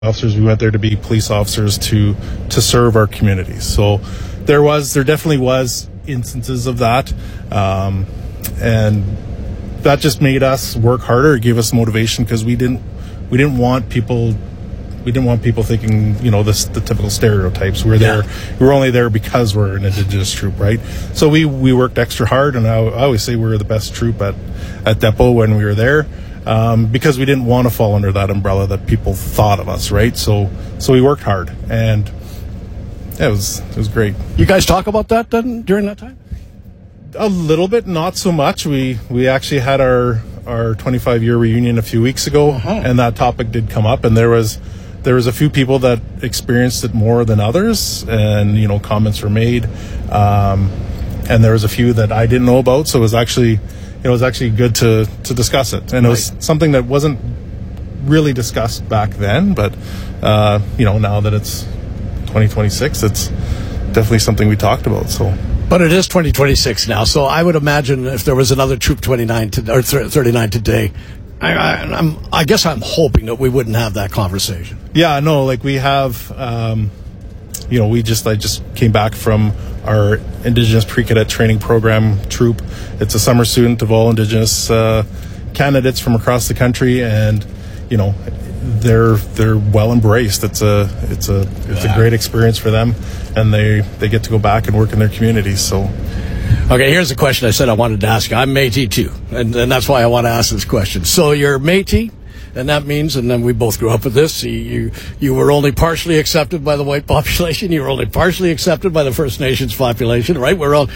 officers. We went there to be police officers to serve our communities. So there definitely was instances of that, and that just made us work harder. It gave us motivation because we didn't want people thinking, the typical stereotypes. We're there. We're only there because we're an Indigenous troop, right? So we worked extra hard, and I always say we were the best troop at Depot when we were there. Because we didn't want to fall under that umbrella that people thought of us, right? So we worked hard, and it was great. You guys talk about that then during that time? A little bit, not so much. We actually had our 25-year reunion a few weeks ago, and that topic did come up, and there was a few people that experienced it more than others, and comments were made, and there was a few that I didn't know about, so it was actually good to discuss it. And it was something that wasn't really discussed back then, but, now that it's 2026, it's definitely something we talked about. So, but it is 2026 now, so I would imagine if there was another Troop 29 or 39 today, I guess I'm hoping that we wouldn't have that conversation. Yeah, no, like we have, I just came back from our Indigenous Pre-Cadet Training Program troop. It's a summer student of all Indigenous candidates from across the country, and they're well embraced. It's a great experience for them, and they get to go back and work in their communities. So, okay, here's the question I said I wanted to ask you. I'm Métis too, and that's why I want to ask this question. So you're Métis. And that means, and then we both grew up with this, you were only partially accepted by the white population. You were only partially accepted by the First Nations population, right?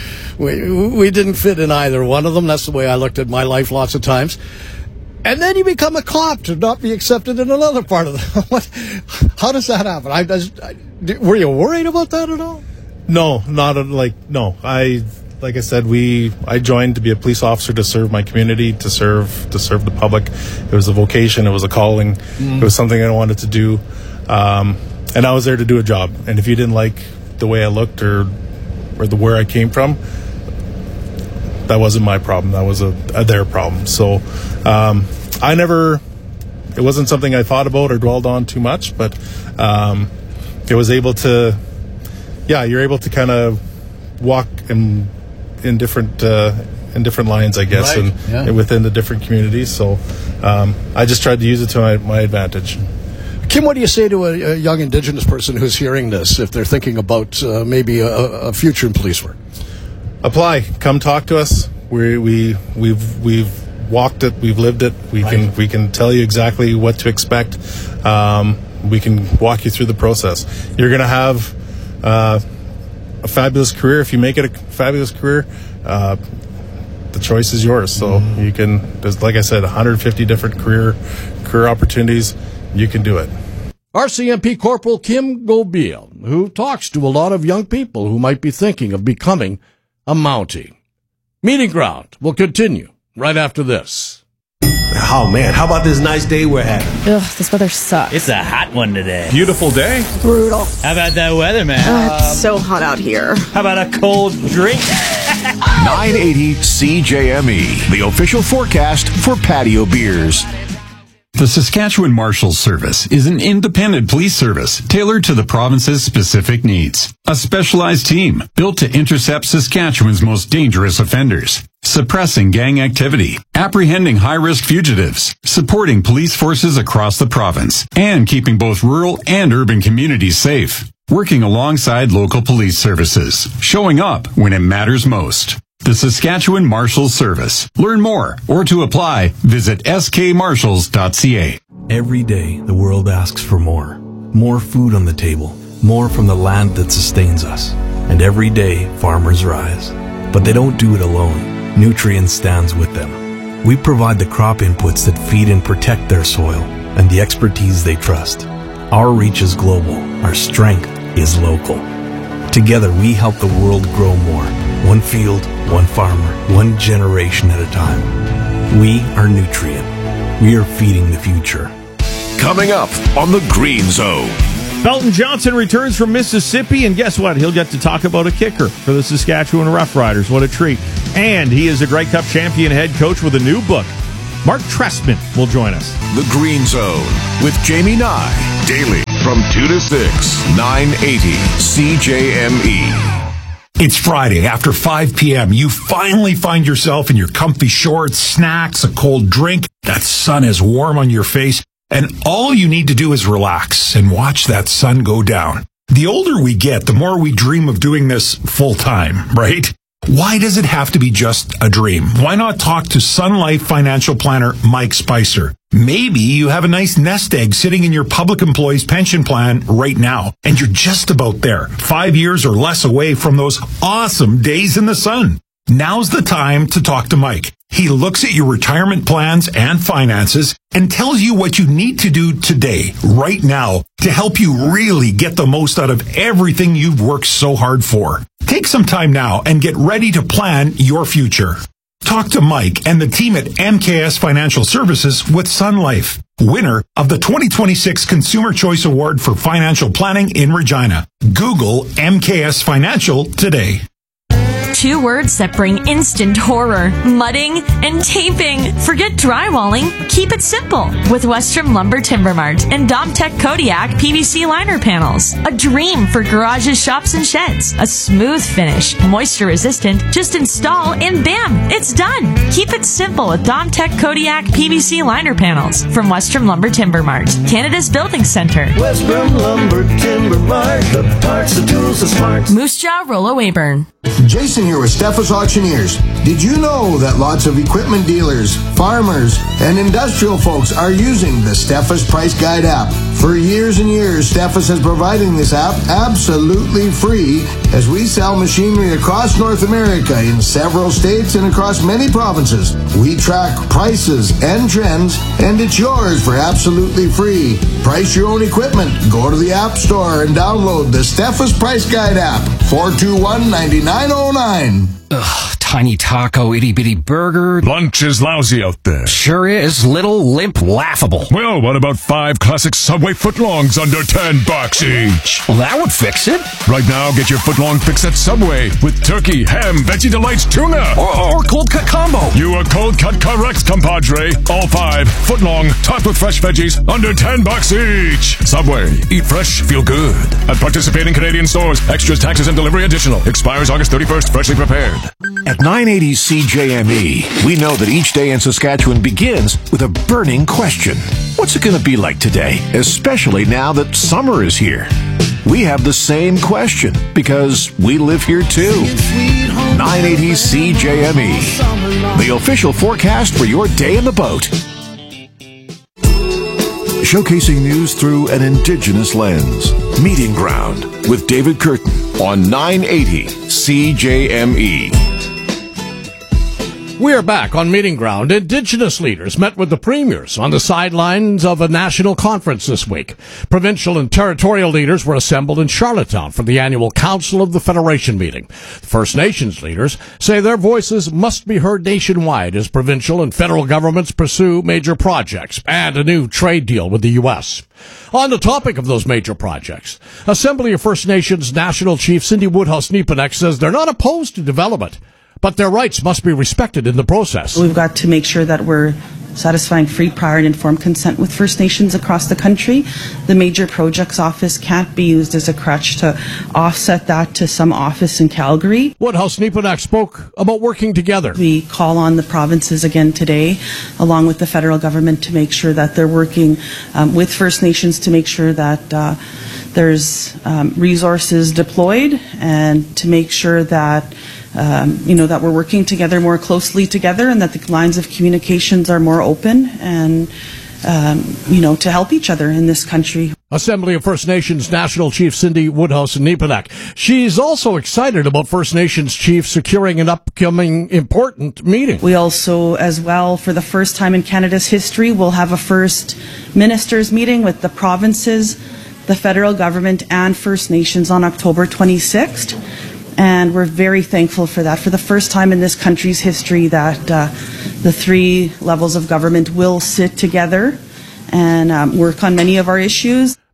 We didn't fit in either one of them. That's the way I looked at my life lots of times. And then you become a cop to not be accepted in another part of the... How does that happen? Were you worried about that at all? No, no. Like I said, I joined to be a police officer to serve my community, to serve the public. It was a vocation. It was a calling. It was something I wanted to do. And I was there to do a job. And if you didn't like the way I looked or where I came from, that wasn't my problem. That was their problem. So, it wasn't something I thought about or dwelled on too much, but, it was able to, you're able to kind of walk in different lines, I guess, right. and within the different communities. So I just tried to use it to my advantage. Kim, what do you say to a young Indigenous person who's hearing this, if they're thinking about maybe a future in police work? Apply. Come talk to us. We've walked it. We've lived it. We can tell you exactly what to expect. We can walk you through the process. You're going to have a fabulous career. If you make it a fabulous career, the choice is yours. So you can, there's, like I said, 150 different career opportunities. You can do it. RCMP Corporal Kim Gobil, who talks to a lot of young people who might be thinking of becoming a Mountie. Meeting Ground will continue right after this. Oh, man, how about this nice day we're having? Ugh, this weather sucks. It's a hot one today. Beautiful day. Brutal. How about that weather, man? It's so hot out here. How about a cold drink? 980 CJME, the official forecast for patio beers. The Saskatchewan Marshals Service is an independent police service tailored to the province's specific needs. A specialized team built to intercept Saskatchewan's most dangerous offenders, suppressing gang activity, apprehending high-risk fugitives, supporting police forces across the province, and keeping both rural and urban communities safe. Working alongside local police services, showing up when it matters most. The Saskatchewan Marshals Service. Learn more or to apply, visit skmarshals.ca. Every day, the world asks for more. More food on the table. More from the land that sustains us. And every day, farmers rise. But they don't do it alone. Nutrien stands with them. We provide the crop inputs that feed and protect their soil and the expertise they trust. Our reach is global. Our strength is local. Together, we help the world grow more. One field, one farmer, one generation at a time. We are Nutrien. We are feeding the future. Coming up on the Green Zone. Belton Johnson returns from Mississippi, and guess what? He'll get to talk about a kicker for the Saskatchewan Roughriders. What a treat. And he is a Grey Cup champion head coach with a new book, Mark Trestman will join us. The Green Zone with Jamie Nye. Daily from 2 to 6, 980 CJME. It's Friday after 5 p.m. You finally find yourself in your comfy shorts, snacks, a cold drink. That sun is warm on your face. And all you need to do is relax and watch that sun go down. The older we get, the more we dream of doing this full time, right? Why does it have to be just a dream? Why not talk to Sun Life financial planner Mike Spicer? Maybe you have a nice nest egg sitting in your public employee's pension plan right now, and you're just about there, 5 years or less away from those awesome days in the sun. Now's the time to talk to Mike. He looks at your retirement plans and finances and tells you what you need to do today, right now, to help you really get the most out of everything you've worked so hard for. Take some time now and get ready to plan your future. Talk to Mike and the team at MKS Financial Services with Sun Life, winner of the 2026 Consumer Choice Award for Financial Planning in Regina. Google MKS Financial today. 2 words that bring instant horror: mudding and taping. Forget drywalling. Keep it simple with Western Lumber Timber Mart and Domtech Kodiak PVC liner panels. A dream for garages, shops, and sheds. A smooth finish, moisture resistant. Just install and bam, it's done. Keep it simple with Domtech Kodiak PVC liner panels from Western Lumber Timber Mart, Canada's building center. Western Lumber Timber Mart, the parts, the tools, the smarts. Moose Jaw, Rollo Weyburn. Jason here with Steffes Auctioneers. Did you know that lots of equipment dealers, farmers, and industrial folks are using the Steffes Price Guide app? For years and years, Steffes has provided this app absolutely free as we sell machinery across North America in several states and across many provinces. We track prices and trends, and it's yours for absolutely free. Price your own equipment. Go to the App Store and download the Steffes Price Guide app. 421-9909. Ugh, tiny taco, itty-bitty burger. Lunch is lousy out there. Sure is. Little, limp, laughable. Well, what about 5 classic Subway footlongs under $10 each? Well, that would fix it. Right now, get your footlong fix at Subway with turkey, ham, Veggie Delights, tuna. Or cold cut combo. You are cold cut correct, compadre. All 5 footlong, topped with fresh veggies, under $10 each. Subway. Eat fresh, feel good. At participating Canadian stores. Extras, taxes, and delivery additional. Expires August 31st. Freshly prepared. At 980 CJME, we know that each day in Saskatchewan begins with a burning question. What's it going to be like today, especially now that summer is here? We have the same question because we live here too. 980 CJME, the official forecast for your day in the boat. Showcasing news through an Indigenous lens. Meeting Ground with David Curtin on 980 CJME. We are back on Meeting Ground. Indigenous leaders met with the premiers on the sidelines of a national conference this week. Provincial and territorial leaders were assembled in Charlottetown for the annual Council of the Federation meeting. First Nations leaders say their voices must be heard nationwide as provincial and federal governments pursue major projects and a new trade deal with the U.S. On the topic of those major projects, Assembly of First Nations National Chief Cindy Woodhouse-Nepanek says they're not opposed to development, but their rights must be respected in the process. We've got to make sure that we're satisfying free, prior, and informed consent with First Nations across the country. The Major Projects Office can't be used as a crutch to offset that to some office in Calgary. Woodhouse-Nepanek spoke about working together. We call on the provinces again today, along with the federal government, to make sure that they're working with First Nations to make sure that there's resources deployed and to make sure that that we're working together more closely together and that the lines of communications are more open and, to help each other in this country. Assembly of First Nations National Chief Cindy Woodhouse-Nepanek. She's also excited about First Nations chiefs securing an upcoming important meeting. We also, as well, for the first time in Canada's history, will have a first ministers meeting with the provinces, the federal government, and First Nations on October 26th. And we're very thankful for that. For the first time in this country's history that the 3 levels of government will sit together and work on many of our issues.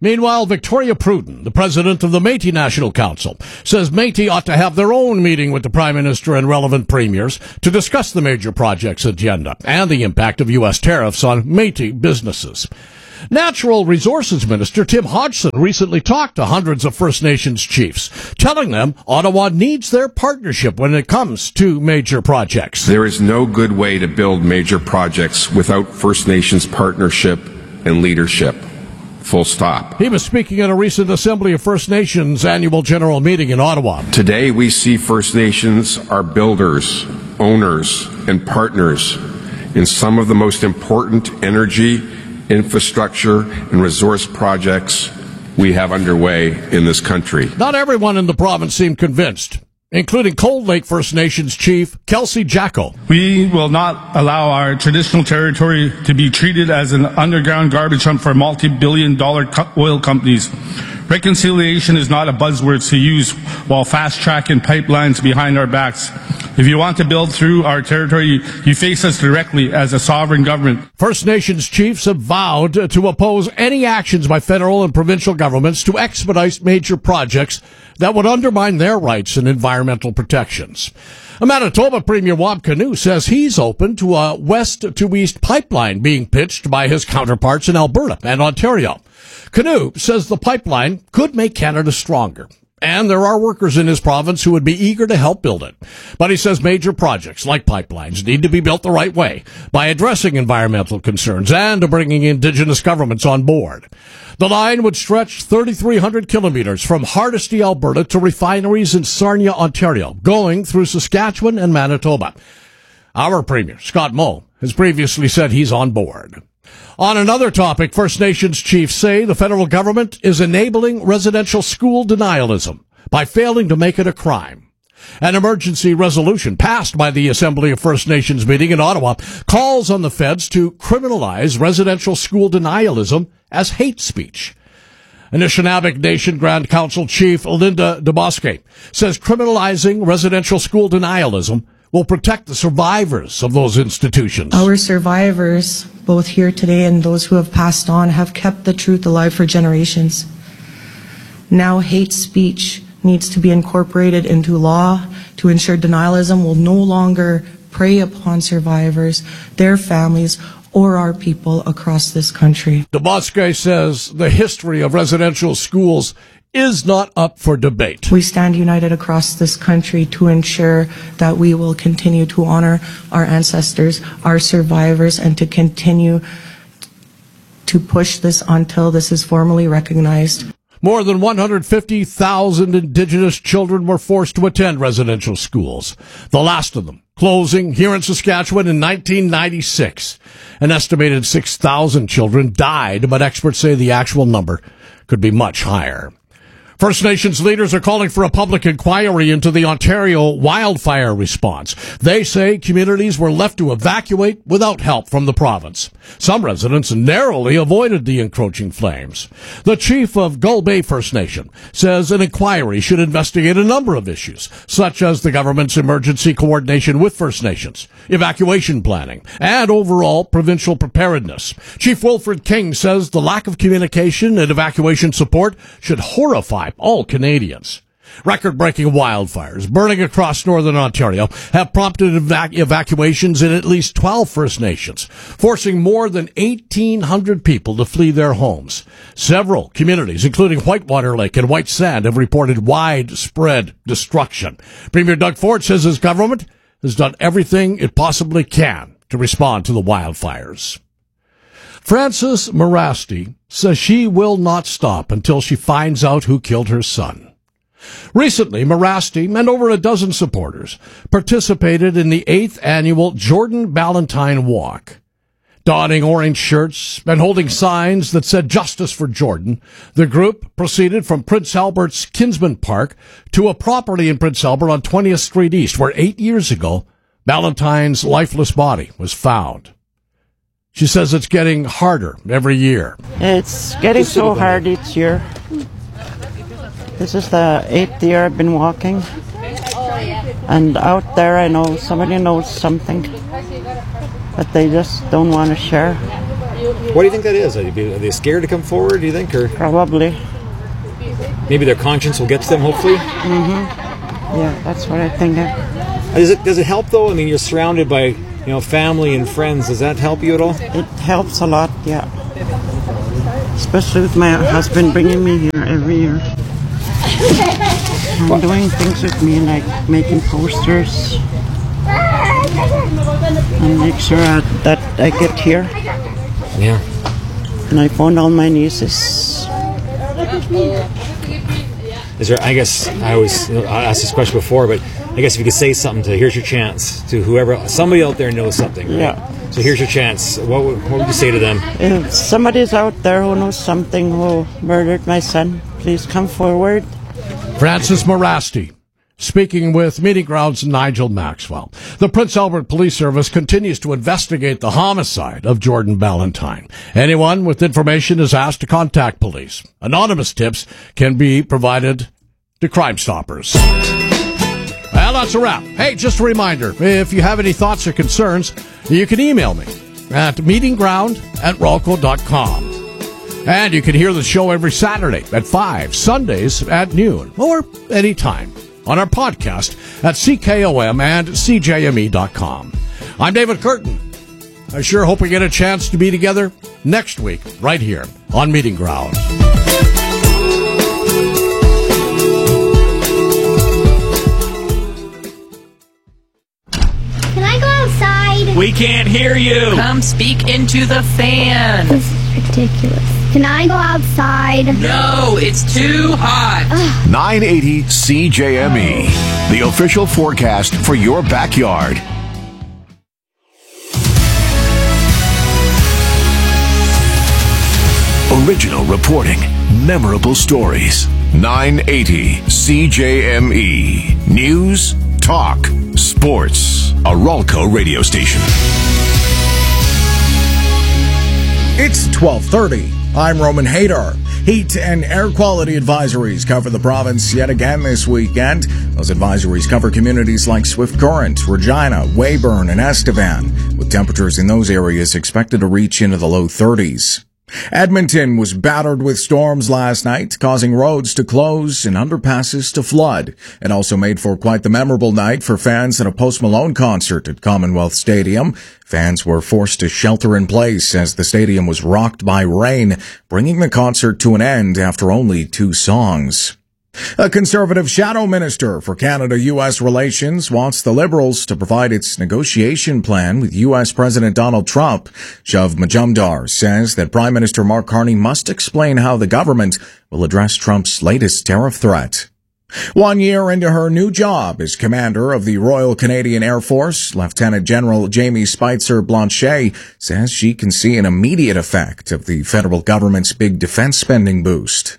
Meanwhile, Victoria Pruden, the president of the Métis National Council, says Métis ought to have their own meeting with the Prime Minister and relevant premiers to discuss the major projects agenda and the impact of U.S. tariffs on Métis businesses. Natural Resources Minister Tim Hodgson recently talked to hundreds of First Nations chiefs, telling them Ottawa needs their partnership when it comes to major projects. There is no good way to build major projects without First Nations partnership and leadership. Full stop. He was speaking at a recent Assembly of First Nations annual general meeting in Ottawa. Today we see First Nations are builders, owners, and partners in some of the most important energy, infrastructure, and resource projects we have underway in this country. Not everyone in the province seemed convinced, including Cold Lake First Nations Chief Kelsey Jacko. We will not allow our traditional territory to be treated as an underground garbage dump for multi-billion-dollar oil companies. Reconciliation is not a buzzword to use while fast-tracking pipelines behind our backs. If you want to build through our territory, you face us directly as a sovereign government. First Nations chiefs have vowed to oppose any actions by federal and provincial governments to expedite major projects that would undermine their rights and environmental protections. A Manitoba Premier Wab Kinew says he's open to a west-to-east pipeline being pitched by his counterparts in Alberta and Ontario. Kinew says the pipeline could make Canada stronger, and there are workers in his province who would be eager to help build it. But he says major projects like pipelines need to be built the right way by addressing environmental concerns and bringing Indigenous governments on board. The line would stretch 3,300 kilometers from Hardisty, Alberta to refineries in Sarnia, Ontario, going through Saskatchewan and Manitoba. Our Premier, Scott Moe, has previously said he's on board. On another topic, First Nations chiefs say the federal government is enabling residential school denialism by failing to make it a crime. An emergency resolution passed by the Assembly of First Nations meeting in Ottawa calls on the feds to criminalize residential school denialism as hate speech. Anishinaabe Nation Grand Council Chief Linda DeBosque says criminalizing residential school denialism will protect the survivors of those institutions. Our survivors, both here today and those who have passed on, have kept the truth alive for generations. Now hate speech needs to be incorporated into law to ensure denialism will no longer prey upon survivors, their families, or our people across this country. DeBosque says the history of residential schools is not up for debate. We stand united across this country to ensure that we will continue to honor our ancestors, our survivors, and to continue to push this until this is formally recognized. More than 150,000 Indigenous children were forced to attend residential schools, the last of them closing here in Saskatchewan in 1996. An estimated 6,000 children died, but experts say the actual number could be much higher. First Nations leaders are calling for a public inquiry into the Ontario wildfire response. They say communities were left to evacuate without help from the province. Some residents narrowly avoided the encroaching flames. The chief of Gull Bay First Nation says an inquiry should investigate a number of issues, such as the government's emergency coordination with First Nations, evacuation planning, and overall provincial preparedness. Chief Wilfred King says the lack of communication and evacuation support should horrify all Canadians. Record-breaking wildfires burning across northern Ontario have prompted evacuations in at least 12 First Nations, forcing more than 1,800 people to flee their homes. Several communities, including Whitewater Lake and White Sand, have reported widespread destruction. Premier Doug Ford says his government has done everything it possibly can to respond to the wildfires. Frances Morasti says she will not stop until she finds out who killed her son. Recently, Morasti and over a dozen supporters participated in the 8th annual Jordan Ballantyne Walk. Donning orange shirts and holding signs that said "Justice for Jordan," the group proceeded from Prince Albert's Kinsman Park to a property in Prince Albert on 20th Street East, where 8 years ago, Ballantyne's lifeless body was found. She says it's getting harder every year. It's getting so hard each year. This is the 8th year I've been walking. And out there I know somebody knows something, but they just don't want to share. What do you think that is? Are they scared to come forward, do you think? Or Probably. maybe their conscience will get to them, hopefully? Yeah, that's what I think. Does it help, though? I mean, you're surrounded by, family and friends. Does that help you at all? It helps a lot, yeah. Especially with my husband bringing me here every year. And doing things with me, like making posters. And make sure that I get here. Yeah. And I phoned all my nieces. Is there? I guess I always I asked this question before, but I guess if you could say something here's your chance to whoever, somebody out there knows something. Right? Yeah. So here's your chance. What would you say to them? If somebody's out there who knows something who murdered my son, please come forward. Francis Morasti, speaking with Meeting Grounds' Nigel Maxwell. The Prince Albert Police Service continues to investigate the homicide of Jordan Ballantyne. Anyone with information is asked to contact police. Anonymous tips can be provided to Crime Stoppers. Well, that's a wrap. Hey, just a reminder, if you have any thoughts or concerns, you can email me at meetingground@ralco.com. And you can hear the show every Saturday at 5, Sundays at noon, or anytime on our podcast at CKOM and CJME.com. I'm David Curtin. I sure hope we get a chance to be together next week right here on Meeting Ground. Can I go outside? We can't hear you. Come speak into the fan. This is ridiculous. Can I go outside? No, it's too hot. 980 CJME, the official forecast for your backyard. Original reporting, memorable stories. 980 CJME. News, talk, sports. A Ralco radio station. It's 12:30. I'm Roman Hader. Heat and air quality advisories cover the province yet again this weekend. Those advisories cover communities like Swift Current, Regina, Weyburn, and Estevan, with temperatures in those areas expected to reach into the low 30s. Edmonton was battered with storms last night, causing roads to close and underpasses to flood. It also made for quite the memorable night for fans at a Post Malone concert at Commonwealth Stadium. Fans were forced to shelter in place as the stadium was rocked by rain, bringing the concert to an end after only 2 songs. A Conservative shadow minister for Canada-U.S. relations wants the Liberals to provide its negotiation plan with U.S. President Donald Trump. Shav Majumdar says that Prime Minister Mark Carney must explain how the government will address Trump's latest tariff threat. 1 year into her new job as commander of the Royal Canadian Air Force, Lieutenant General Jamie Spitzer Blanchet says she can see an immediate effect of the federal government's big defense spending boost.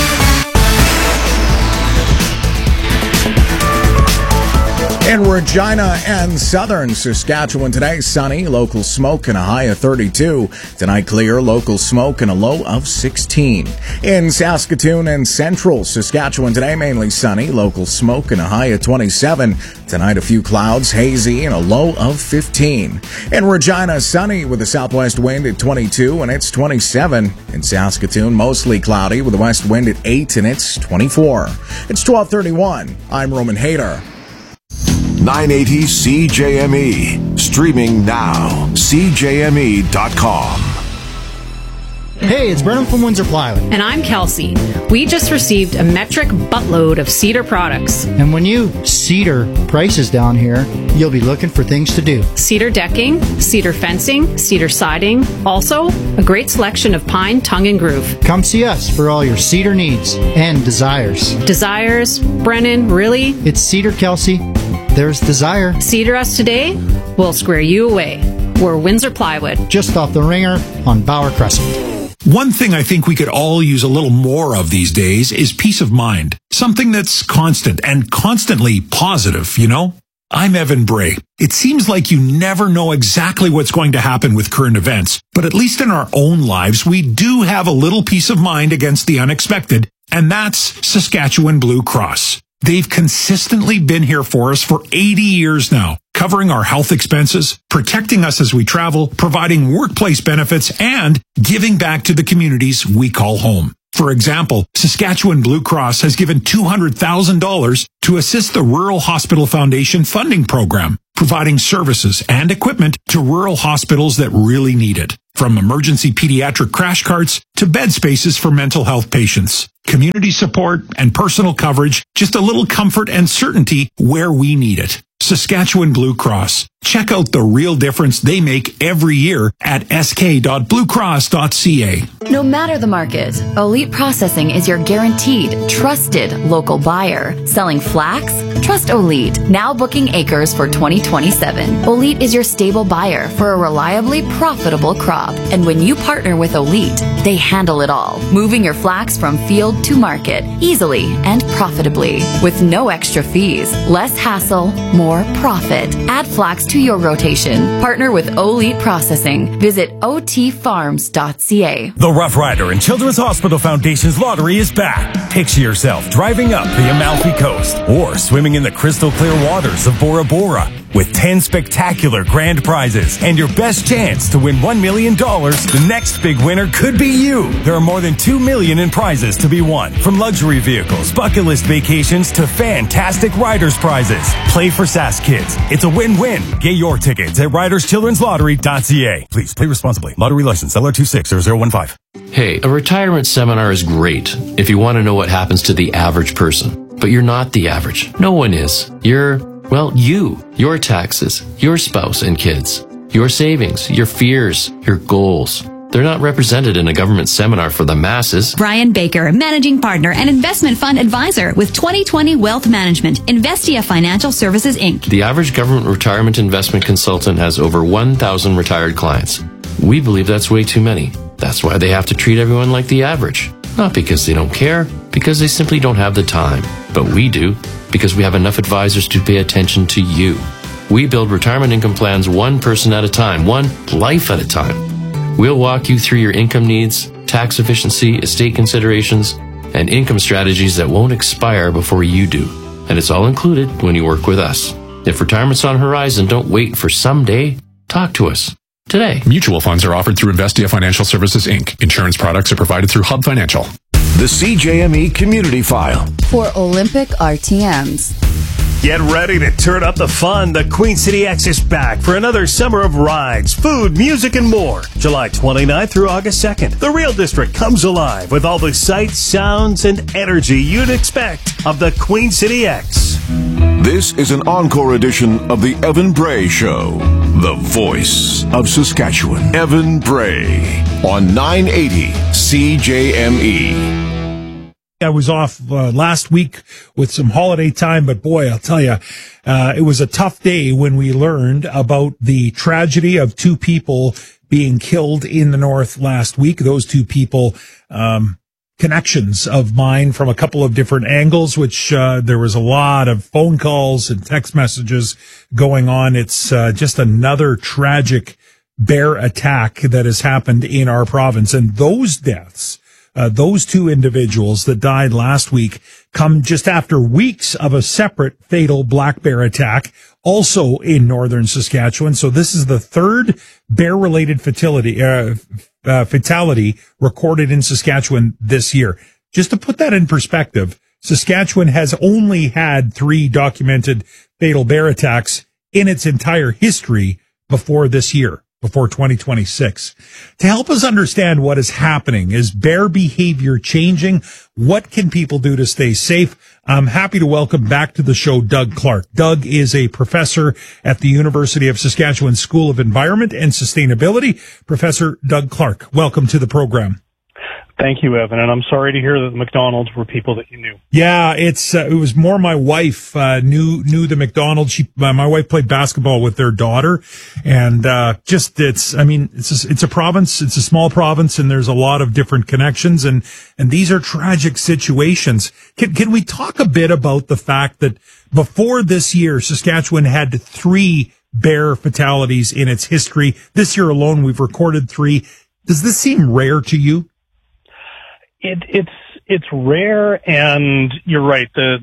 In Regina and southern Saskatchewan today, sunny, local smoke and a high of 32. Tonight clear, local smoke and a low of 16. In Saskatoon and central Saskatchewan today, mainly sunny, local smoke and a high of 27. Tonight a few clouds, hazy and a low of 15. In Regina, sunny with a southwest wind at 22 and it's 27. In Saskatoon, mostly cloudy with a west wind at 8 and it's 24. It's 12:31. I'm Roman Hader. 980 CJME. Streaming now. CJME.com. Hey, it's Brennan from Windsor Plywood. And I'm Kelsey. We just received a metric buttload of Cedar products. And when you Cedar prices down here, you'll be looking for things to do. Cedar decking, cedar fencing, cedar siding. Also, a great selection of pine, tongue, and groove. Come see us for all your cedar needs and desires. Desires? Brennan, really? It's Cedar, Kelsey. There's desire. Cedar us today, we'll square you away. We're Windsor Plywood. Just off the Ringer on Bauer Crescent. One thing I think we could all use a little more of these days is peace of mind. Something that's constant and constantly positive, you know? I'm Evan Bray. It seems like you never know exactly what's going to happen with current events, but at least in our own lives, we do have a little peace of mind against the unexpected, and that's Saskatchewan Blue Cross. They've consistently been here for us for 80 years now, covering our health expenses, protecting us as we travel, providing workplace benefits, and giving back to the communities we call home. For example, Saskatchewan Blue Cross has given $200,000 to assist the Rural Hospital Foundation funding program, providing services and equipment to rural hospitals that really need it. From emergency pediatric crash carts to bed spaces for mental health patients. Community support and personal coverage, just a little comfort and certainty where we need it. Saskatchewan Blue Cross. Check out the real difference they make every year at sk.bluecross.ca. No matter the market, Elite Processing is your guaranteed, trusted local buyer. Selling flax? Trust Elite. Now booking acres for 2027. Elite is your stable buyer for a reliably profitable crop. And when you partner with Elite, they handle it all, moving your flax from field to market easily and profitably with no extra fees, less hassle, more profit. Add flax to your rotation. Partner with Elite Processing. Visit otfarms.ca. The Rough Rider and Children's Hospital Foundation's lottery is back. Picture yourself driving up the Amalfi Coast or swimming in the crystal clear waters of Bora Bora with 10 spectacular grand prizes and your best chance to win $1 million. The next big winner could be you. There are more than $2 million in prizes to be won, from luxury vehicles, bucket list vacations to fantastic riders prizes. Play for SAS Kids. It's a win-win. Get your tickets at riderschildren'slottery.ca. Please play responsibly. Lottery license LR260015. Hey, a retirement seminar is great if you want to know what happens to the average person. But you're not the average. No one is. You're, well, you. Your taxes, your spouse and kids, your savings, your fears, your goals. They're not represented in a government seminar for the masses. Brian Baker, Managing Partner and Investment Fund Advisor with 2020 Wealth Management, Investia Financial Services, Inc. The average government retirement investment consultant has over 1,000 retired clients. We believe that's way too many. That's why they have to treat everyone like the average. Not because they don't care, because they simply don't have the time. But we do, because we have enough advisors to pay attention to you. We build retirement income plans one person at a time, one life at a time. We'll walk you through your income needs, tax efficiency, estate considerations, and income strategies that won't expire before you do. And it's all included when you work with us. If retirement's on the horizon, don't wait for someday. Talk to us today. Mutual funds are offered through Investia Financial Services, Inc. Insurance products are provided through Hub Financial. The CJME Community File. For Olympic RTMs. Get ready to turn up the fun. The Queen City X is back for another summer of rides, food, music, and more. July 29th through August 2nd. The Real District comes alive with all the sights, sounds, and energy you'd expect of the Queen City X. This is an encore edition of the Evan Bray Show. The voice of Saskatchewan. Evan Bray on 980 CJME. I was off last week with some holiday time, but boy, I'll tell you, it was a tough day when we learned about the tragedy of two people being killed in the north last week. Those two people, connections of mine from a couple of different angles, which there was a lot of phone calls and text messages going on. It's just another tragic bear attack that has happened in our province. And those deaths, those two individuals that died last week come just after weeks of a separate fatal black bear attack, also in northern Saskatchewan. So this is the third bear-related fatality recorded in Saskatchewan this year. Just to put that in perspective, Saskatchewan has only had 3 documented fatal bear attacks in its entire history before this year. Before 2026. To help us understand what is happening, is bear behavior changing? What can people do to stay safe? I'm happy to welcome back to the show Doug Clark. Doug is a professor at the University of Saskatchewan School of Environment and Sustainability. Professor Doug Clark, welcome to the program. Thank you, Evan, and I'm sorry to hear that the McDonalds were people that you knew. Yeah, it was more my wife knew the McDonalds. My wife played basketball with their daughter, and it's a province, it's a small province, and there's a lot of different connections, and these are tragic situations. Can we talk a bit about the fact that before this year, Saskatchewan had 3 bear fatalities in its history? This year alone, we've recorded 3. Does this seem rare to you? It's rare, and you're right. The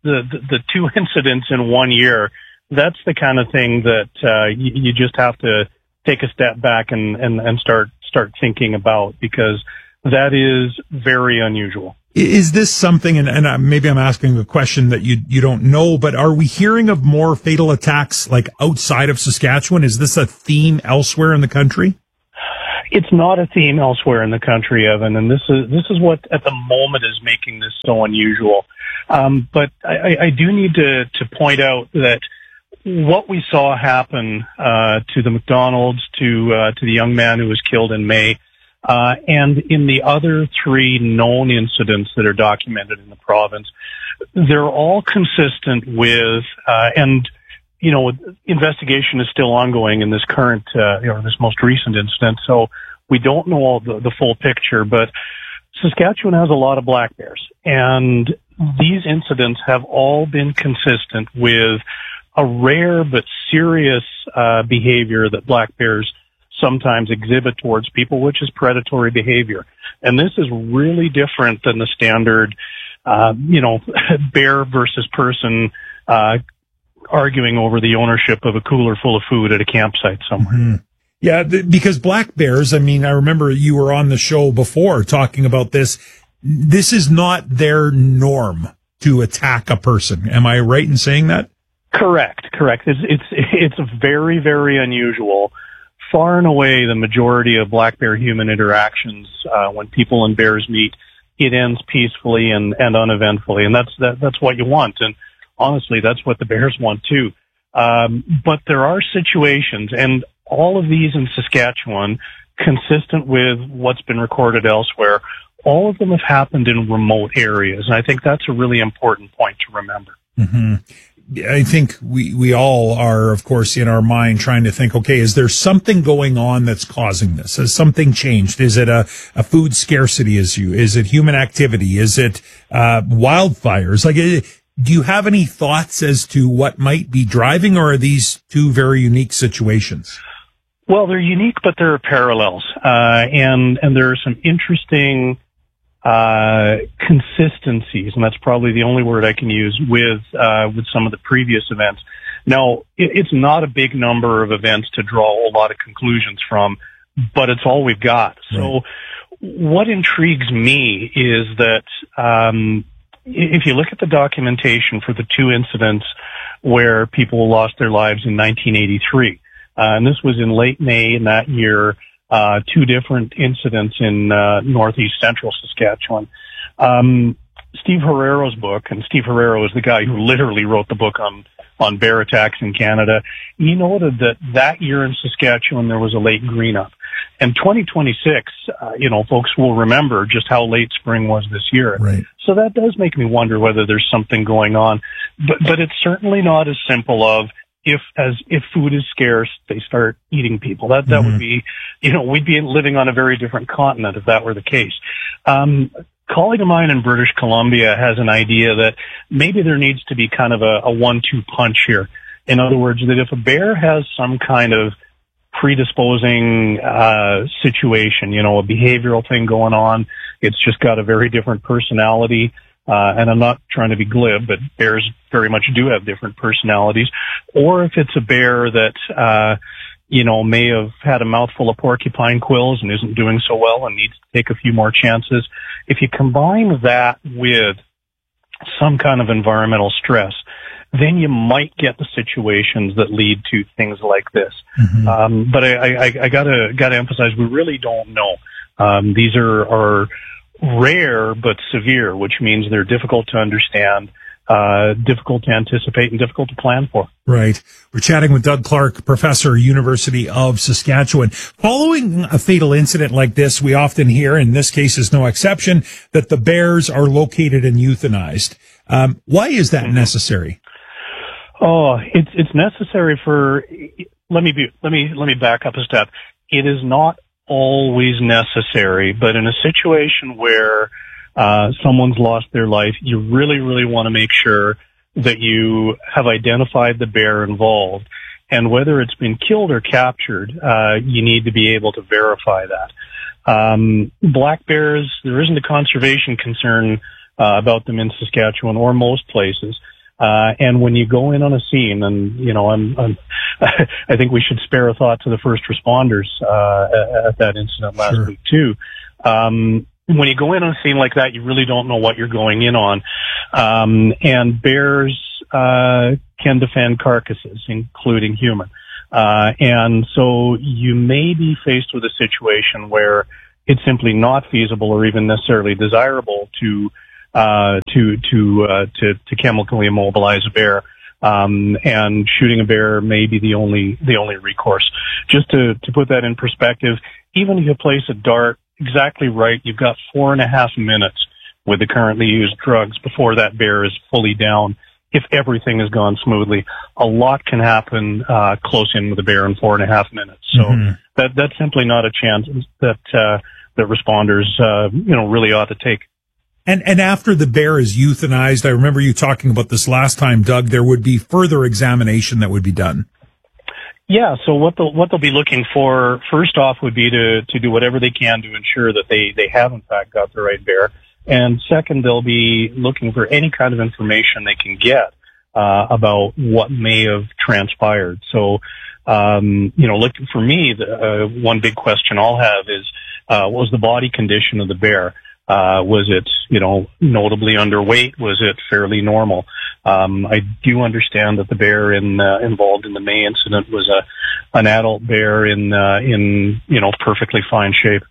the two incidents in 1 year, that's the kind of thing that you just have to take a step back and start thinking about, because that is very unusual. Is this something, and maybe I'm asking a question that you don't know, but are we hearing of more fatal attacks like outside of Saskatchewan? Is this a theme elsewhere in the country? It's not a theme elsewhere in the country, Evan, and this is what at the moment is making this so unusual. But I do need to point out that what we saw happen to the McDonald's, to the young man who was killed in May, and in the other three known incidents that are documented in the province, they're all consistent with, and investigation is still ongoing in this current, this most recent incident. So we don't know all the full picture, but Saskatchewan has a lot of black bears, and these incidents have all been consistent with a rare but serious behavior that black bears sometimes exhibit towards people, which is predatory behavior. And this is really different than the standard, bear versus person arguing over the ownership of a cooler full of food at a campsite somewhere. Mm-hmm. Yeah, because black bears, I remember you were on the show before talking about this. This is not their norm to attack a person. Am I right in saying that? Correct. It's very, very unusual. Far and away, the majority of black bear human interactions, when people and bears meet, it ends peacefully and uneventfully, and that's what you want. And honestly, that's what the bears want too. But there are situations, and all of these in Saskatchewan, consistent with what's been recorded elsewhere, all of them have happened in remote areas, and I think that's a really important point to remember. Mm-hmm. I think we all are, of course, in our mind trying to think, okay, is there something going on that's causing this? Has something changed? Is it a food scarcity issue? Is it human activity? Is it wildfires? Do you have any thoughts as to what might be driving, or are these two very unique situations? Well, they're unique, but there are parallels. And there are some interesting consistencies, and that's probably the only word I can use with some of the previous events. Now, it's not a big number of events to draw a lot of conclusions from, but it's all we've got. Right. So what intrigues me is that if you look at the documentation for the two incidents where people lost their lives in 1983, and this was in late May in that year, two different incidents in northeast central Saskatchewan. Steve Herrero's book, and Steve Herrero is the guy who literally wrote the book on bear attacks in Canada. He noted that year in Saskatchewan there was a late green up. And 2026, folks will remember just how late spring was this year. Right. So that does make me wonder whether there's something going on. But it's certainly not as simple of, if food is scarce, they start eating people. That would be, we'd be living on a very different continent if that were the case. A colleague of mine in British Columbia has an idea that maybe there needs to be kind of a 1-2 punch here. In other words, that if a bear has some kind of predisposing situation, a behavioral thing going on, it's just got a very different personality. And I'm not trying to be glib, but bears very much do have different personalities. Or if it's a bear that, may have had a mouthful of porcupine quills and isn't doing so well and needs to take a few more chances. If you combine that with some kind of environmental stress, then you might get the situations that lead to things like this. Mm-hmm. But I gotta emphasize, we really don't know. These are rare but severe, which means they're difficult to understand, difficult to anticipate, and difficult to plan for. Right. We're chatting with Doug Clark, professor, University of Saskatchewan. Following a fatal incident like this, we often hear, and this case is no exception, that the bears are located and euthanized. Why is that necessary? Oh, it's necessary for. Let me back up a step. It is not always necessary, but in a situation where someone's lost their life, you really, really want to make sure that you have identified the bear involved, and whether it's been killed or captured, you need to be able to verify that. Black bears, there isn't a conservation concern about them in Saskatchewan or most places. And when you go in on a scene, and I think we should spare a thought to the first responders at that incident last week too. When you go in on a scene like that, you really don't know what you're going in on. And bears can defend carcasses, including human. And so you may be faced with a situation where it's simply not feasible or even necessarily desirable to chemically immobilize a bear. And shooting a bear may be the only recourse. Just to put that in perspective, even if you place a dart exactly right, you've got 4.5 minutes with the currently used drugs before that bear is fully down. If everything has gone smoothly, a lot can happen close in with a bear in 4.5 minutes. So that's simply not a chance that responders really ought to take. And after the bear is euthanized, I remember you talking about this last time, Doug, there would be further examination that would be done. Yeah, so what they'll be looking for first off would be to do whatever they can to ensure that they have in fact got the right bear. And second, they'll be looking for any kind of information they can get about what may have transpired. So, looking for me, one big question I'll have is, what was the body condition of the bear? Was it, notably underweight? Was it fairly normal? I do understand that the bear involved in the May incident was an adult bear in perfectly fine shape.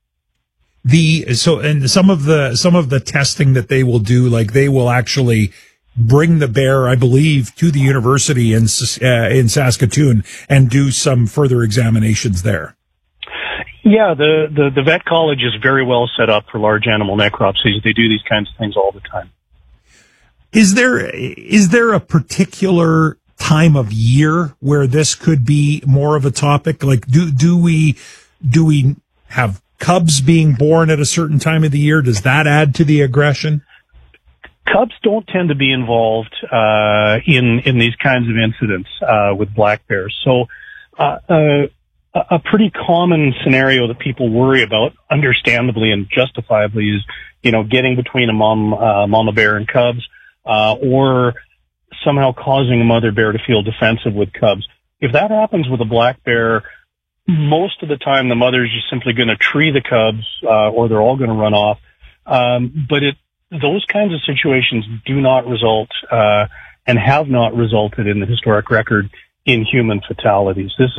Some of the testing that they will do, like they will actually bring the bear, I believe, to the university in Saskatoon and do some further examinations there. Yeah, the vet college is very well set up for large animal necropsies. They do these kinds of things all the time. Is there a particular time of year where this could be more of a topic? Like, do we have cubs being born at a certain time of the year? Does that add to the aggression? Cubs don't tend to be involved in these kinds of incidents with black bears. So a pretty common scenario that people worry about, understandably and justifiably, is getting between a mama bear and cubs, or somehow causing a mother bear to feel defensive with cubs. If that happens with a black bear, most of the time the mother is just simply going to tree the cubs, or they're all going to run off. But those kinds of situations do not result, and have not resulted in the historic record in human fatalities. This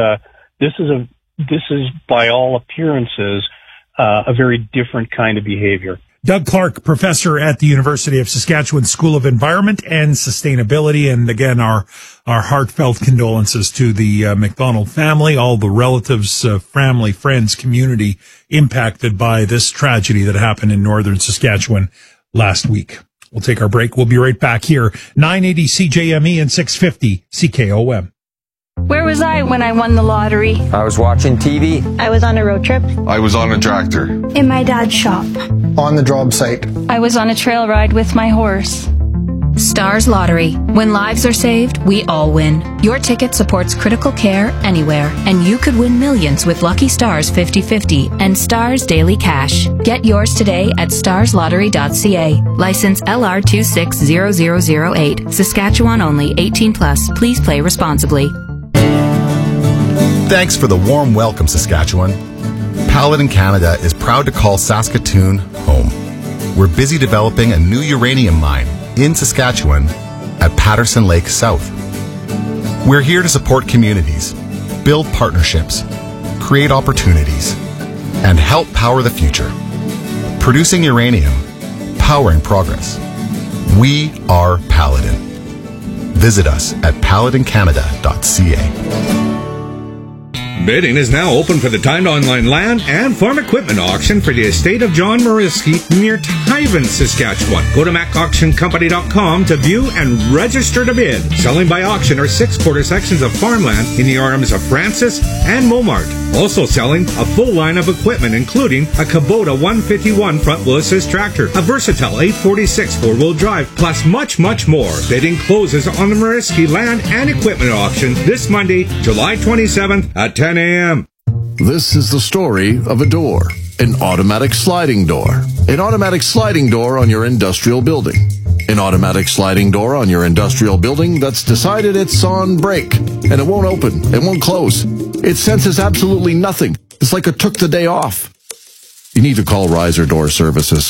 is by all appearances a very different kind of behavior. Doug Clark, professor at the University of Saskatchewan School of Environment and Sustainability. And again, our heartfelt condolences to the McDonald family, all the relatives, family, friends, community impacted by this tragedy that happened in northern Saskatchewan last week. We'll take our break. We'll be right back here. 980 CJME and 650 CKOM. Where was I when I won the lottery? I was watching TV. I was on a road trip. I was on a tractor. In my dad's shop. On the job site. I was on a trail ride with my horse. Stars Lottery. When lives are saved, we all win. Your ticket supports critical care anywhere, and you could win millions with Lucky Stars 50/50 and Stars Daily Cash. Get yours today at starslottery.ca. License LR 260008. Saskatchewan only. 18+. Please play responsibly. Thanks for the warm welcome, Saskatchewan. Paladin Canada is proud to call Saskatoon home. We're busy developing a new uranium mine in Saskatchewan at Patterson Lake South. We're here to support communities, build partnerships, create opportunities, and help power the future. Producing uranium, powering progress. We are Paladin. Visit us at paladincanada.ca. Bidding is now open for the timed online land and farm equipment auction for the estate of John Mariski near Tyven, Saskatchewan. Go to macauctioncompany.com to view and register to bid. Selling by auction are 6 quarter sections of farmland in the arms of Francis and Momart. Also selling a full line of equipment, including a Kubota 151 front wheel assist tractor, a Versatile 846 four-wheel drive, plus much, much more. Bidding closes on the Mariski land and equipment auction this Monday, July 27th at 10 a.m. This is the story of a door. An automatic sliding door. An automatic sliding door on your industrial building. An automatic sliding door on your industrial building that's decided it's on break, and it won't open, it won't close. It senses absolutely nothing. It's like it took the day off. You need to call Riser Door Services.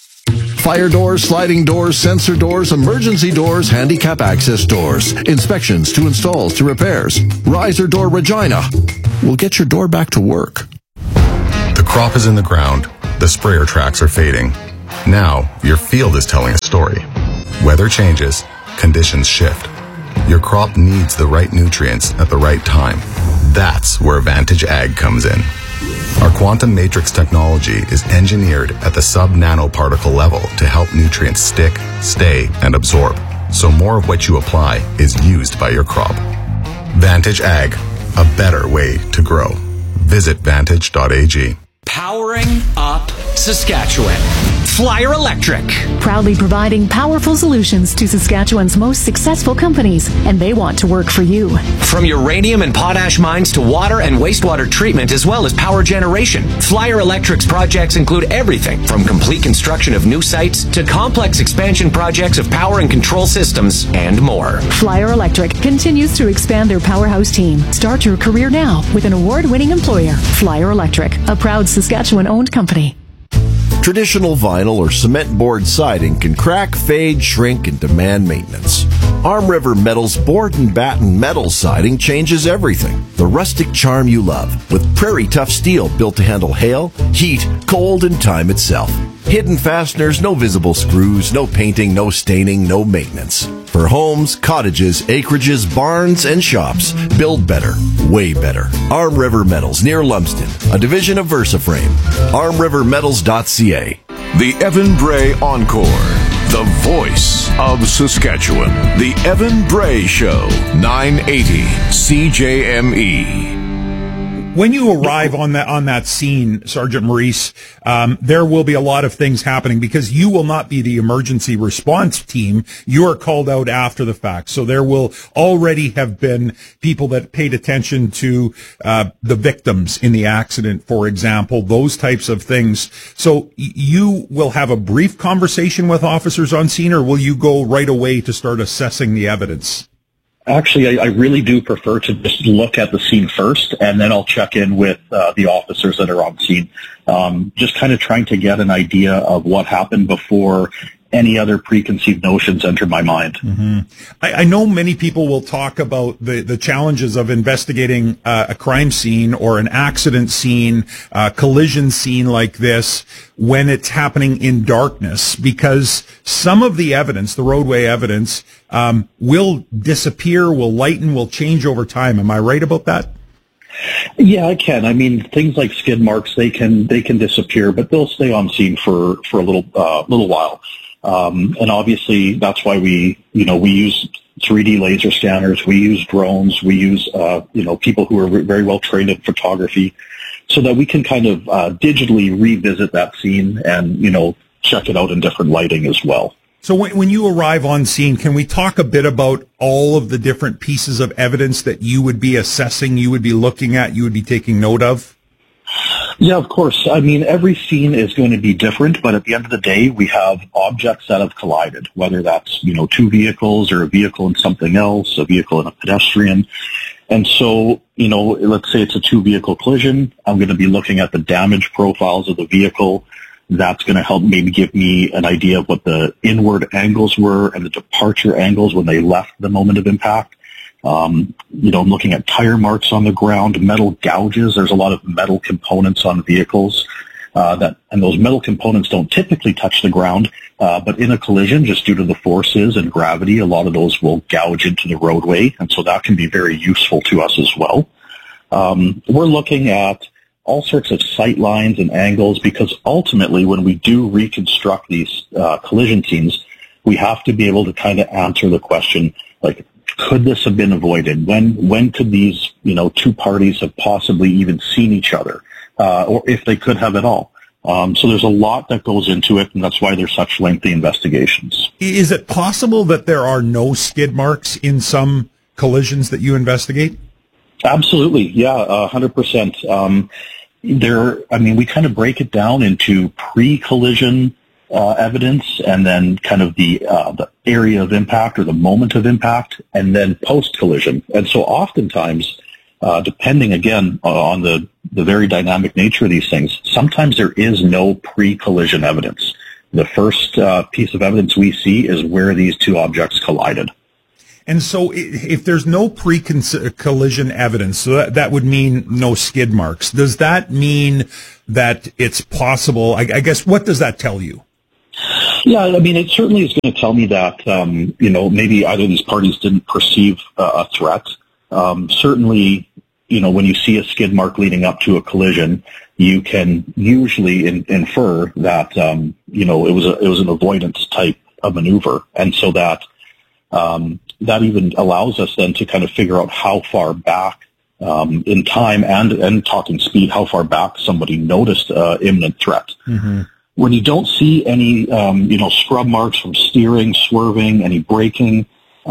Fire doors, sliding doors, sensor doors, emergency doors, handicap access doors, inspections to installs to repairs. Riser Door Regina will get your door back to work. The crop is in the ground. The sprayer tracks are fading. Now, your field is telling a story. Weather changes, conditions shift. Your crop needs the right nutrients at the right time. That's where Vantage Ag comes in. Our quantum matrix technology is engineered at the sub-nanoparticle level to help nutrients stick, stay, and absorb, so more of what you apply is used by your crop. Vantage Ag, a better way to grow. Visit vantage.ag. Powering up Saskatchewan. Flyer Electric. Proudly providing powerful solutions to Saskatchewan's most successful companies, and they want to work for you. From uranium and potash mines to water and wastewater treatment, as well as power generation, Flyer Electric's projects include everything from complete construction of new sites to complex expansion projects of power and control systems and more. Flyer Electric continues to expand their powerhouse team. Start your career now with an award-winning employer, Flyer Electric, a proud Saskatchewan-owned company. Traditional vinyl or cement board siding can crack, fade, shrink, and demand maintenance. Arm River Metal's board and batten metal siding changes everything. The rustic charm you love, with prairie tough steel built to handle hail, heat, cold, and time itself. Hidden fasteners, no visible screws, no painting, no staining, no maintenance. For homes, cottages, acreages, barns, and shops, build better, way better. Arm River Metals, near Lumsden, a division of VersaFrame. ArmRiverMetals.ca. The Evan Bray Encore. The voice of Saskatchewan. The Evan Bray Show. 980 CJME. When you arrive on that scene, Sergeant Maurice, there will be a lot of things happening because you will not be the emergency response team. You are called out after the fact. So there will already have been people that paid attention to the victims in the accident, for example, those types of things. So you will have a brief conversation with officers on scene, or will you go right away to start assessing the evidence? Actually, I really do prefer to just look at the scene first, and then I'll check in with the officers that are on scene, just kind of trying to get an idea of what happened before any other preconceived notions enter my mind. Mm-hmm. I know many people will talk about the challenges of investigating a crime scene or an accident scene, collision scene like this when it's happening in darkness, because some of the evidence, the roadway evidence, will disappear, will lighten, will change over time. Am I right about that? Yeah, I can. I mean, things like skid marks, they can disappear, but they'll stay on scene for a little while. And obviously that's why we use 3D laser scanners, we use drones, we use, people who are very well trained in photography so that we can kind of, digitally revisit that scene and, check it out in different lighting as well. So when you arrive on scene, can we talk a bit about all of the different pieces of evidence that you would be assessing, you would be looking at, you would be taking note of? Yeah, of course. I mean, every scene is going to be different, but at the end of the day, we have objects that have collided, whether that's, two vehicles or a vehicle and something else, a vehicle and a pedestrian. And so, let's say it's a two-vehicle collision. I'm going to be looking at the damage profiles of the vehicle. That's going to help maybe give me an idea of what the inward angles were and the departure angles when they left the moment of impact. I'm looking at tire marks on the ground, metal gouges. There's a lot of metal components on vehicles, and those metal components don't typically touch the ground, but in a collision, just due to the forces and gravity, a lot of those will gouge into the roadway, and so that can be very useful to us as well. We're looking at all sorts of sight lines and angles because ultimately when we do reconstruct these collision scenes, we have to be able to kind of answer the question, like, could this have been avoided? When could these, two parties have possibly even seen each other, or if they could have at all? So there's a lot that goes into it, and that's why there's such lengthy investigations. Is it possible that there are no skid marks in some collisions that you investigate? Absolutely, yeah, 100%. we kind of break it down into pre-collision evidence, and then kind of the area of impact or the moment of impact, and then post-collision. And so oftentimes, depending again on the very dynamic nature of these things, sometimes there is no pre-collision evidence. The first piece of evidence we see is where these two objects collided. And so if there's no pre-collision evidence, so that would mean no skid marks. Does that mean that it's possible? I guess, what does that tell you? Yeah, I mean, it certainly is going to tell me that, maybe either of these parties didn't perceive a threat. Certainly, when you see a skid mark leading up to a collision, you can usually infer that, it was an avoidance type of maneuver. And so that even allows us then to kind of figure out how far back in time and talking speed, how far back somebody noticed imminent threat. Mm-hmm. When you don't see any, scrub marks from steering, swerving, any braking,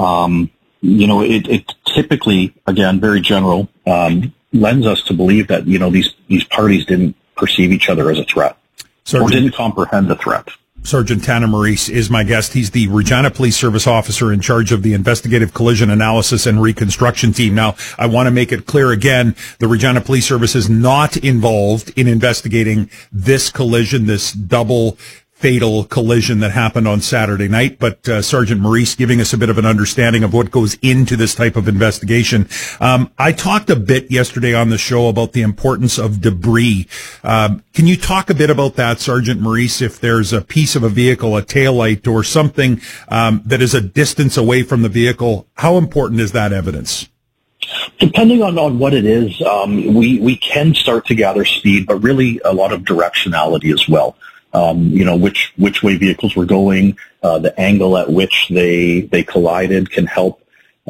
it typically, again, very general, lends us to believe that, these parties didn't perceive each other as a threat or didn't comprehend the threat. Sergeant Tanner Maurice is my guest. He's the Regina Police Service officer in charge of the Investigative Collision Analysis and Reconstruction Team. Now, I want to make it clear again, the Regina Police Service is not involved in investigating this collision, this double fatal collision that happened on Saturday night, but Sergeant Maurice giving us a bit of an understanding of what goes into this type of investigation. I talked a bit yesterday on the show about the importance of debris. Can you talk a bit about that, Sergeant Maurice, if there's a piece of a vehicle, a taillight, or something that is a distance away from the vehicle, how important is that evidence? Depending on what it is, we can start to gather speed, but really a lot of directionality as well. Which way vehicles were going, the angle at which they collided can help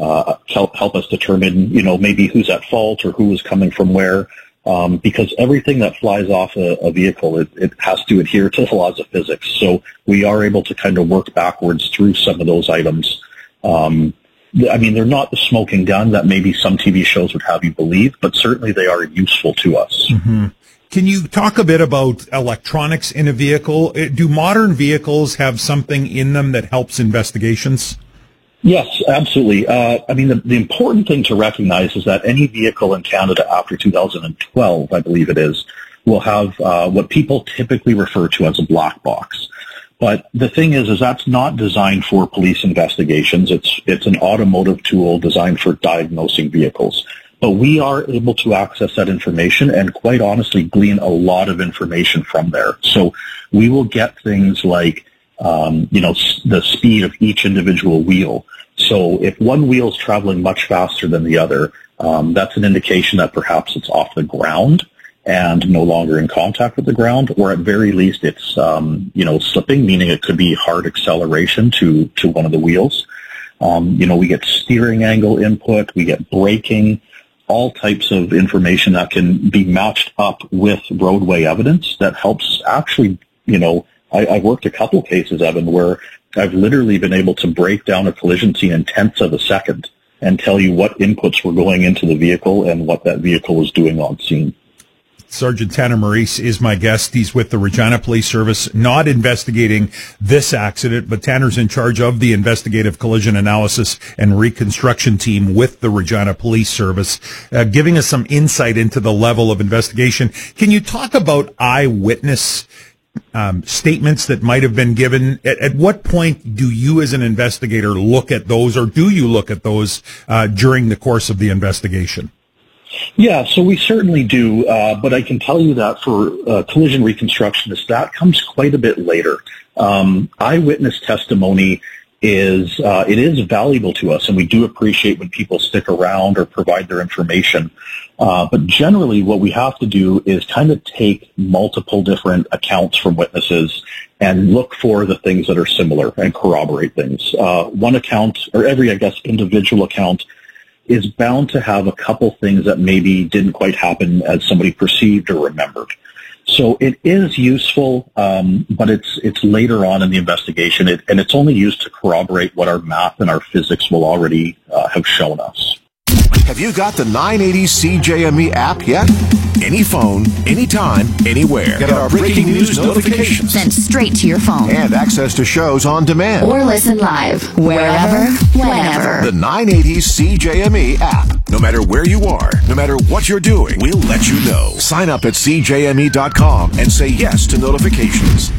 us determine, maybe who's at fault or who was coming from where, because everything that flies off a vehicle, it has to adhere to the laws of physics. So we are able to kind of work backwards through some of those items. They're not the smoking gun that maybe some TV shows would have you believe, but certainly they are useful to us. Mm-hmm. Can you talk a bit about electronics in a vehicle? Do modern vehicles have something in them that helps investigations? Yes, absolutely. The important thing to recognize is that any vehicle in Canada after 2012, I believe it is, will have what people typically refer to as a black box. But the thing is that's not designed for police investigations. It's an automotive tool designed for diagnosing vehicles. But we are able to access that information and quite honestly glean a lot of information from there. So we will get things like, the speed of each individual wheel. So if one wheel is traveling much faster than the other, that's an indication that perhaps it's off the ground and no longer in contact with the ground, or at very least it's, slipping, meaning it could be hard acceleration to one of the wheels. We get steering angle input, we get braking, all types of information that can be matched up with roadway evidence that helps actually, I've worked a couple cases, Evan, where I've literally been able to break down a collision scene in tenths of a second and tell you what inputs were going into the vehicle and what that vehicle was doing on scene. Sergeant Tanner Maurice is my guest. He's with the Regina Police Service, not investigating this accident, but Tanner's in charge of the Investigative Collision Analysis and Reconstruction Team with the Regina Police Service, giving us some insight into the level of investigation. Can you talk about eyewitness statements that might have been given? At what point do you as an investigator look at those, or do you look at those during the course of the investigation? Yeah, so we certainly do, but I can tell you that for collision reconstructionists, that comes quite a bit later. Eyewitness testimony is valuable to us, and we do appreciate when people stick around or provide their information. But generally, what we have to do is kind of take multiple different accounts from witnesses and look for the things that are similar and corroborate things. One account, or every, individual account, is bound to have a couple things that maybe didn't quite happen as somebody perceived or remembered. So it is useful, but it's later on in the investigation, and it's only used to corroborate what our math and our physics will already have shown us. Have you got the 980 CJME app yet? any phone, anytime, anywhere. Get our breaking news notifications Sent straight to your phone. and access to shows on demand. Or listen live, wherever, whenever. The 980 CJME app. No matter where you are, no matter what you're doing, we'll let you know. Sign up at CJME.com and say yes to notifications.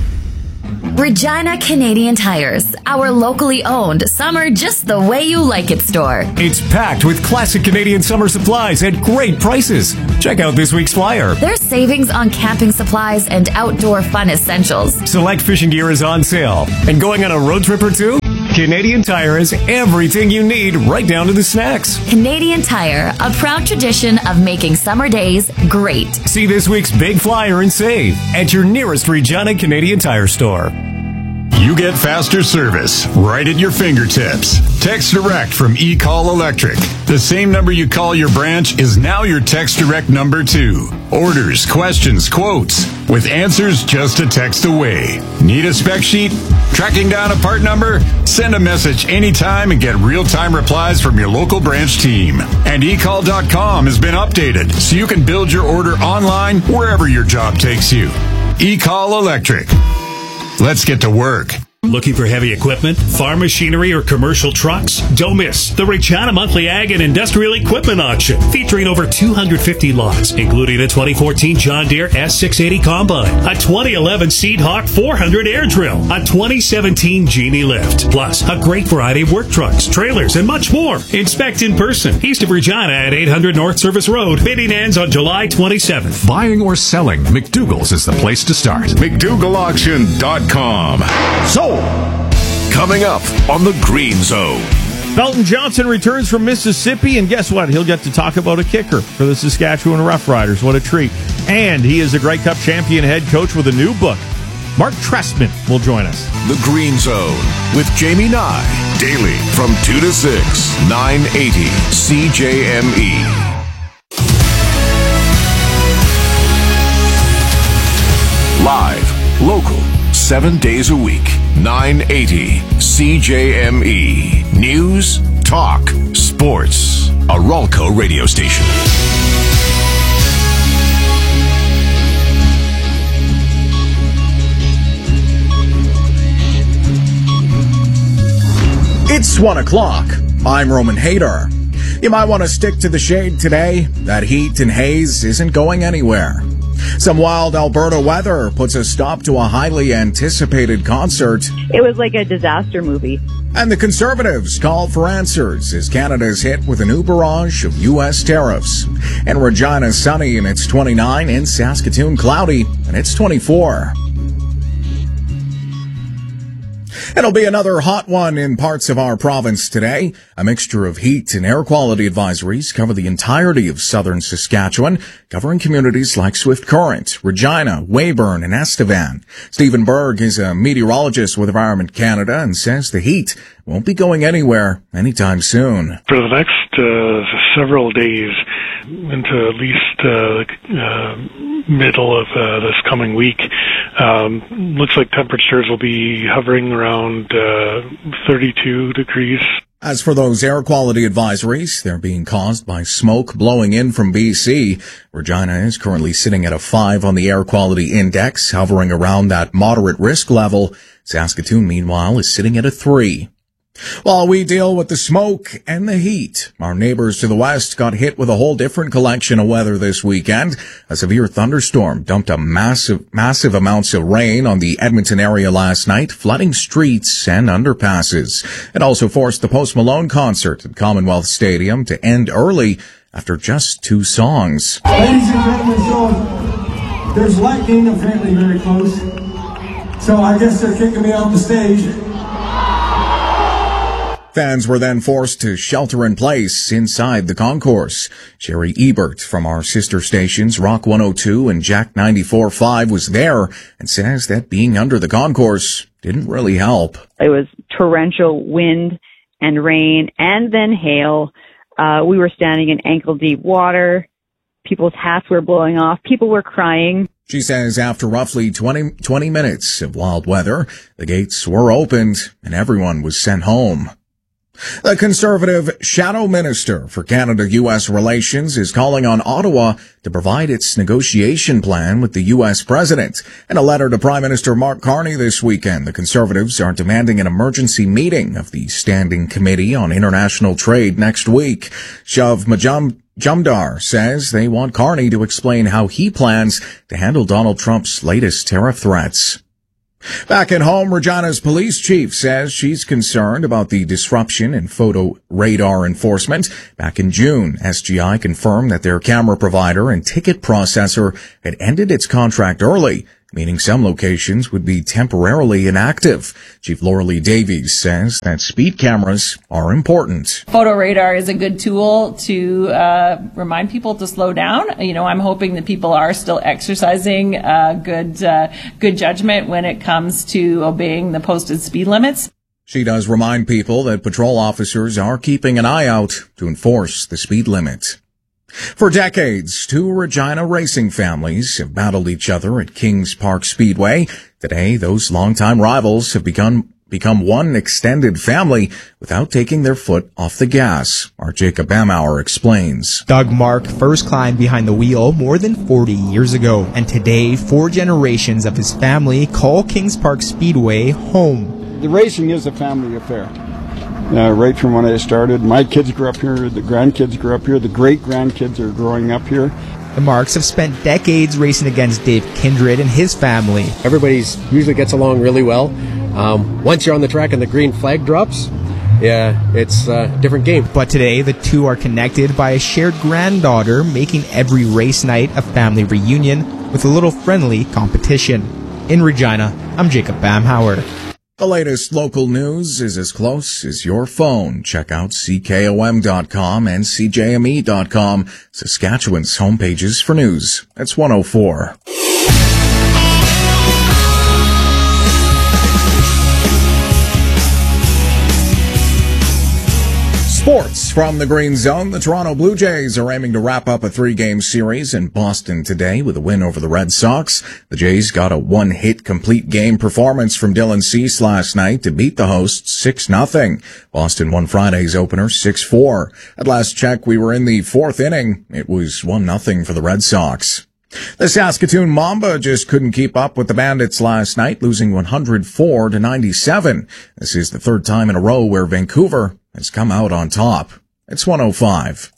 Regina Canadian Tires, our locally owned summer just the way you like it store. It's packed with classic Canadian summer supplies at great prices. Check out this week's flyer. There's savings on camping supplies and outdoor fun essentials. Select fishing gear is on sale. And going on a road trip or two? Canadian Tire has everything you need, right down to the snacks. Canadian Tire, a proud tradition of making summer days great. See this week's big flyer and save at your nearest Regina Canadian Tire store. You get faster service right at your fingertips. Text Direct from eCall Electric. The same number you call your branch is now your Text Direct number too. Orders, questions, quotes, with answers just a text away. Need a spec sheet? Tracking down a part number? Send a message anytime and get real-time replies from your local branch team. And eCall.com has been updated so you can build your order online wherever your job takes you. eCall Electric. Let's get to work. Looking for heavy equipment, farm machinery, or commercial trucks? Don't miss the Regina Monthly Ag and Industrial Equipment Auction, featuring over 250 lots, including a 2014 John Deere S680 Combine, a 2011 Seed Hawk 400 air drill, a 2017 Genie Lift, plus a great variety of work trucks, trailers, and much more. Inspect in person, east of Regina at 800 North Service Road. Bidding ends on July 27th. Buying or selling, McDougall's is the place to start. McDougallAuction.com. So, coming up on the Green Zone. Belton Johnson returns from Mississippi, and guess what? He'll get to talk about a kicker for the Saskatchewan Roughriders. What a treat. And he is a Grey Cup champion head coach with a new book. Mark Trestman will join us. The Green Zone with Jamie Nye. Daily from 2 to 6, 980 CJME. Live, local, 7 days a week, 980 CJME. News, talk, sports. A Ralco radio station. It's 1 o'clock. I'm Roman Hadar. You might want to stick to the shade today. That heat and haze isn't going anywhere. Some wild Alberta weather puts a stop to a highly anticipated concert. It was like a disaster movie. And the Conservatives call for answers as Canada's hit with a new barrage of U.S. tariffs. And Regina sunny and it's 29, in Saskatoon cloudy and it's 24. It'll be another hot one in parts of our province today. A mixture of heat and air quality advisories cover the entirety of southern Saskatchewan, covering communities like Swift Current, Regina, Weyburn, and Estevan. Stephen Berg is a meteorologist with Environment Canada and says the heat won't be going anywhere anytime soon. For the next several days, into at least middle of this coming week, looks like temperatures will be hovering around 32 degrees. As for those air quality advisories, they're being caused by smoke blowing in from BC. Regina is currently sitting at a 5 on the air quality index, hovering around that moderate risk level. Saskatoon, meanwhile, is sitting at a 3. While we deal with the smoke and the heat, our neighbors to the west got hit with a whole different collection of weather this weekend. A severe thunderstorm dumped a massive amounts of rain on the Edmonton area last night, flooding streets and underpasses. It also forced the Post Malone concert at Commonwealth Stadium to end early after just 2 songs. Ladies and gentlemen, so there's lightning apparently very close. So I guess they're kicking me off the stage. Fans were then forced to shelter in place inside the concourse. Sherry Ebert from our sister stations, Rock 102 and Jack 94.5, was there and says that being under the concourse didn't really help. It was torrential wind and rain and then hail. We were standing in ankle-deep water. People's hats were blowing off. People were crying. She says after roughly 20 minutes of wild weather, the gates were opened and everyone was sent home. The Conservative Shadow Minister for Canada-U.S. Relations is calling on Ottawa to provide its negotiation plan with the U.S. President. In a letter to Prime Minister Mark Carney this weekend, the Conservatives are demanding an emergency meeting of the Standing Committee on International Trade next week. Shav Majumdar says they want Carney to explain how he plans to handle Donald Trump's latest tariff threats. Back at home, Regina's police chief says she's concerned about the disruption in photo radar enforcement. Back in June, SGI confirmed that their camera provider and ticket processor had ended its contract early, meaning some locations would be temporarily inactive. Chief Laura Lee Davies says that speed cameras are important. Photo radar is a good tool to remind people to slow down. You know, I'm hoping that people are still exercising good judgment when it comes to obeying the posted speed limits. She does remind people that patrol officers are keeping an eye out to enforce the speed limit. For decades, two Regina racing families have battled each other at Kings Park Speedway. Today, those longtime rivals have become one extended family without taking their foot off the gas. Our Jacob Bamauer explains. Doug Mark first climbed behind the wheel more than 40 years ago, and today 4 generations of his family call Kings Park Speedway home. The racing is a family affair. Right from when I started, my kids grew up here, the grandkids grew up here, the great-grandkids are growing up here. The Marks have spent decades racing against Dave Kindred and his family. Everybody's usually gets along really well. Once you're on the track and the green flag drops, yeah, it's a different game. But today, the two are connected by a shared granddaughter, making every race night a family reunion with a little friendly competition. In Regina, I'm Jacob Bamhauer. The latest local news is as close as your phone. Check out CKOM.com and CJME.com, Saskatchewan's homepages for news. That's 104. Sports from the Green Zone. The Toronto Blue Jays are aiming to wrap up a 3-game series in Boston today with a win over the Red Sox. The Jays got a one-hit complete game performance from Dylan Cease last night to beat the hosts 6-0. Boston won Friday's opener 6-4. At last check, we were in the 4th inning. It was 1-0 for the Red Sox. The Saskatoon Mamba just couldn't keep up with the Bandits last night, losing 104-97. This is the 3rd time in a row where Vancouver has come out on top. It's 105.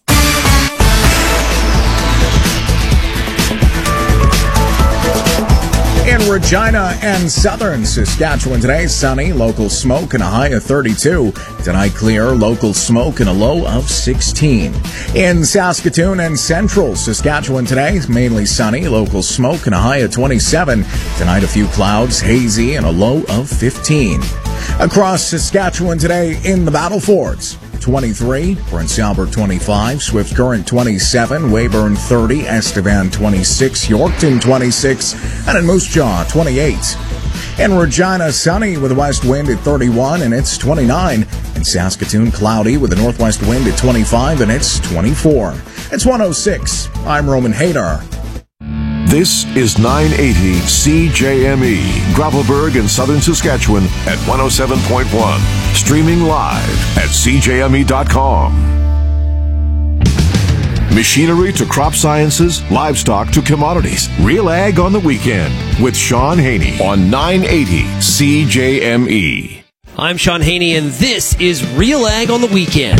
In Regina and southern Saskatchewan today, sunny, local smoke and a high of 32. Tonight, clear, local smoke and a low of 16. In Saskatoon and central Saskatchewan today, mainly sunny, local smoke and a high of 27. Tonight, a few clouds, hazy and a low of 15. Across Saskatchewan today in the Battlefords, 23, Prince Albert 25, Swift Current 27, Weyburn 30, Estevan 26, Yorkton 26, and in Moose Jaw 28. In Regina, sunny with a west wind at 31 and it's 29. In Saskatoon, cloudy with a northwest wind at 25 and it's 24. It's 106. I'm Roman Hadar. This is 980 CJME, Gravelburg in southern Saskatchewan at 107.1. Streaming live at CJME.com. Machinery to crop sciences, livestock to commodities. Real Ag on the Weekend with Sean Haney on 980 CJME. I'm Sean Haney, and this is Real Ag on the Weekend.